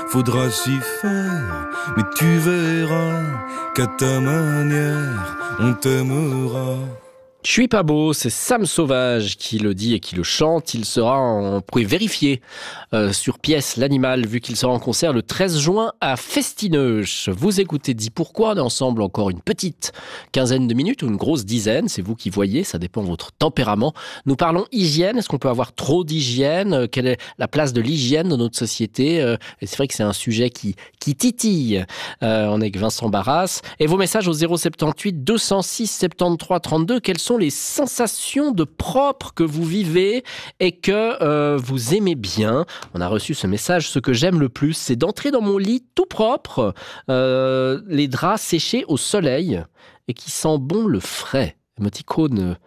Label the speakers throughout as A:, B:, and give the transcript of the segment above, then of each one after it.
A: faudra s'y faire, mais tu verras qu'à ta manière, on t'aimera.
B: Je suis pas beau, c'est Sam Sauvage qui le dit et qui le chante. Il sera, vous pouvez vérifier sur Pièce l'animal, vu qu'il sera en concert le 13 juin à Festineuch. Vous écoutez Dis Pourquoi, on est ensemble encore une petite quinzaine de minutes ou une grosse dizaine, c'est vous qui voyez, ça dépend de votre tempérament. Nous parlons hygiène, est-ce qu'on peut avoir trop d'hygiène? Quelle est la place de l'hygiène dans notre société? Et c'est vrai que c'est un sujet qui titille. On est avec Vincent Barras. Et vos messages au 078 206 73 32, quels sont les sensations de propre que vous vivez et que vous aimez bien? On a reçu ce message. Ce que j'aime le plus, c'est d'entrer dans mon lit tout propre, les draps séchés au soleil et qui sent bon le frais. Émoticône,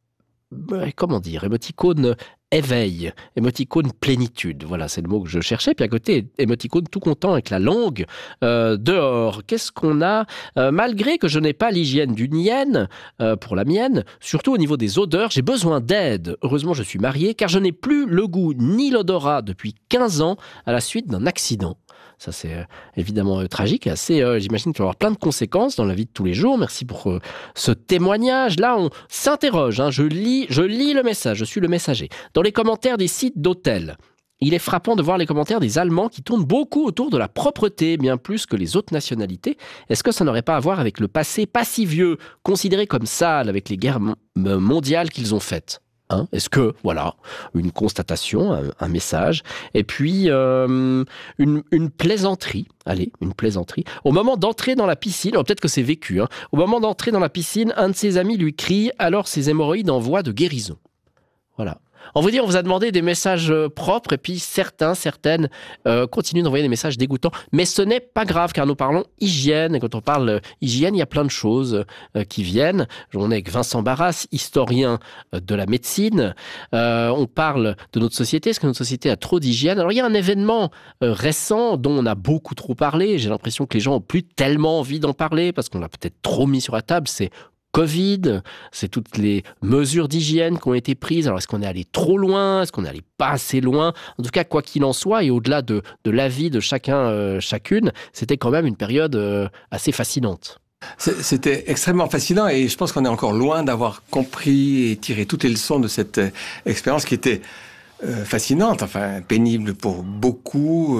B: comment dire, émoticône éveil, émoticône plénitude. Voilà, c'est le mot que je cherchais. Puis à côté, émoticône tout content avec la langue dehors. Qu'est-ce qu'on a malgré que je n'ai pas l'hygiène d'une hyène pour la mienne, surtout au niveau des odeurs, j'ai besoin d'aide. Heureusement, je suis marié car je n'ai plus le goût ni l'odorat depuis 15 ans à la suite d'un accident. Ça, c'est évidemment tragique et assez, j'imagine qu'il va y avoir plein de conséquences dans la vie de tous les jours. Merci pour ce témoignage. Là, on s'interroge. Je lis le message, je suis le messager. Dans les commentaires des sites d'hôtels, il est frappant de voir les commentaires des Allemands qui tournent beaucoup autour de la propreté, bien plus que les autres nationalités. Est-ce que ça n'aurait pas à voir avec le passé pas si vieux, considéré comme sale avec les guerres mondiales qu'ils ont faites ? Est-ce que, voilà, une constatation, un message, et puis une plaisanterie, une plaisanterie. Au moment d'entrer dans la piscine, peut-être que c'est vécu, au moment d'entrer dans la piscine, un de ses amis lui crie « Alors ses hémorroïdes en voie de guérison ». Voilà. On vous a demandé des messages propres et puis certaines continuent d'envoyer des messages dégoûtants. Mais ce n'est pas grave car nous parlons hygiène. Et quand on parle hygiène, il y a plein de choses qui viennent. On est avec Vincent Barras, historien de la médecine. On parle de notre société. Est-ce que notre société a trop d'hygiène? Alors il y a un événement récent dont on a beaucoup trop parlé. J'ai l'impression que les gens n'ont plus tellement envie d'en parler parce qu'on l'a peut-être trop mis sur la table. C'est Covid, c'est toutes les mesures d'hygiène qui ont été prises. Alors, est-ce qu'on est allé trop loin? Est-ce qu'on est allé pas assez loin? En tout cas, quoi qu'il en soit, et au-delà de l'avis de chacun, chacune, c'était quand même une période assez fascinante.
C: C'était extrêmement fascinant et je pense qu'on est encore loin d'avoir compris et tiré toutes les leçons de cette expérience qui était fascinante, enfin pénible pour beaucoup,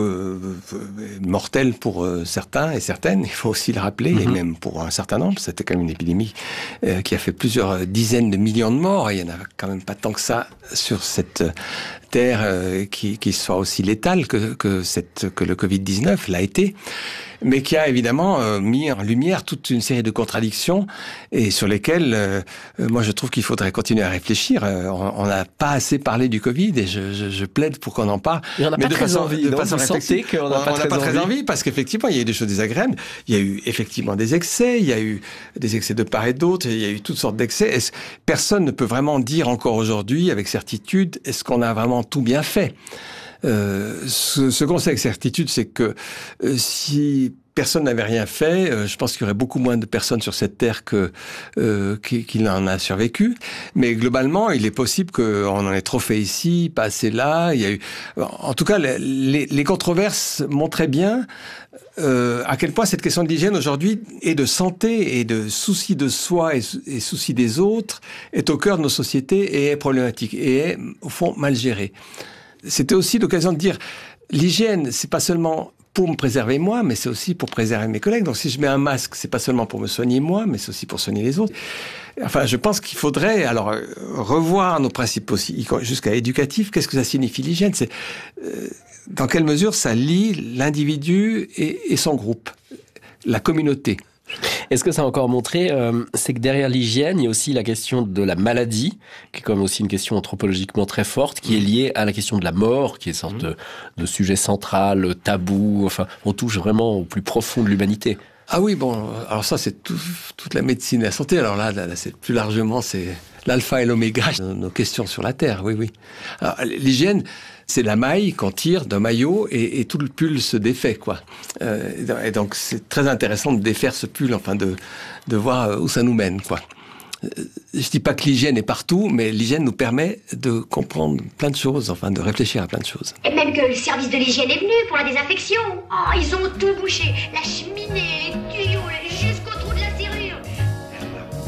C: mortelle pour certains et certaines, il faut aussi le rappeler, et même pour un certain nombre. C'était quand même une épidémie qui a fait plusieurs dizaines de millions de morts, et il n'y en a quand même pas tant que ça sur cette terre qui soit aussi létale que le Covid-19 l'a été, mais qui a évidemment mis en lumière toute une série de contradictions et sur lesquelles moi je trouve qu'il faudrait continuer à réfléchir. On n'a pas assez parlé du Covid et je plaide pour qu'on en parle.
B: Mais on n'a pas très envie.
C: De façon réflexive.
B: On n'a pas très envie
C: parce qu'effectivement il y a eu des choses désagréables. Il y a eu effectivement des excès. Il y a eu des excès de part et d'autre. Il y a eu toutes sortes d'excès. Personne ne peut vraiment dire encore aujourd'hui avec certitude est-ce qu'on a vraiment tout bien fait. Ce qu'on sait avec certitude, c'est que si personne n'avait rien fait, je pense qu'il y aurait beaucoup moins de personnes sur cette terre qu'il en a survécu. Mais globalement, il est possible qu'on en ait trop fait ici, pas assez là. Il y a eu, en tout cas, les controverses montraient bien à quel point cette question de l'hygiène aujourd'hui et de santé et de souci de soi et souci des autres est au cœur de nos sociétés et est problématique et est au fond mal gérée. C'était aussi l'occasion de dire l'hygiène, c'est pas seulement pour me préserver moi, mais c'est aussi pour préserver mes collègues. Donc si je mets un masque, c'est pas seulement pour me soigner moi, mais c'est aussi pour soigner les autres. Enfin, je pense qu'il faudrait alors revoir nos principes aussi, jusqu'à éducatifs. Qu'est-ce que ça signifie l'hygiène? C'est dans quelle mesure ça lie l'individu et son groupe, la communauté.
B: Et ce que ça a encore montré, c'est que derrière l'hygiène, il y a aussi la question de la maladie, qui est comme aussi une question anthropologiquement très forte, qui est liée à la question de la mort, qui est une sorte de sujet central, tabou. Enfin, on touche vraiment au plus profond de l'humanité.
C: Ah oui, bon, alors ça, c'est toute la médecine et la santé. Alors là, c'est plus largement, c'est l'alpha et l'oméga de nos questions sur la Terre, oui. Alors, l'hygiène, c'est la maille qu'on tire d'un maillot et tout le pull se défait, quoi. Et donc, c'est très intéressant de défaire ce pull, enfin, de voir où ça nous mène, quoi. je dis pas que l'hygiène est partout, mais l'hygiène nous permet de comprendre plein de choses, enfin de réfléchir à plein de choses.
D: Et même que le service de l'hygiène est venu pour la désinfection. Oh, ils ont tout bouché. La cheminée, les tubes.